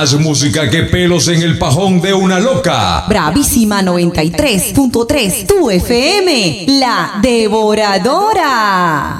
Más música que pelos en el pajón de una loca. Bravísima 93.3, tu FM, la devoradora.